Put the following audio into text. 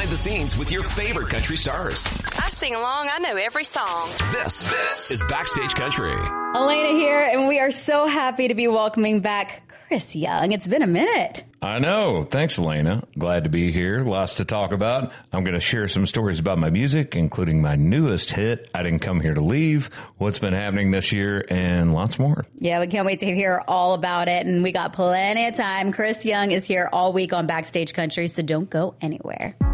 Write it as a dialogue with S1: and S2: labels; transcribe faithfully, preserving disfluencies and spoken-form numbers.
S1: behind the scenes with your favorite country stars.
S2: I sing along. I know every song.
S1: This, this is Backstage Country.
S3: Elena here, and we are so happy to be welcoming back Chris Young. It's been a minute.
S4: I know. Thanks, Elena. Glad to be here. Lots to talk about. I'm going to share some stories about my music, including my newest hit, I Didn't Come Here to Leave, what's been happening this year, and lots more.
S3: Yeah, we can't wait to hear all about it, and we got plenty of time. Chris Young is here all week on Backstage Country, so don't go anywhere.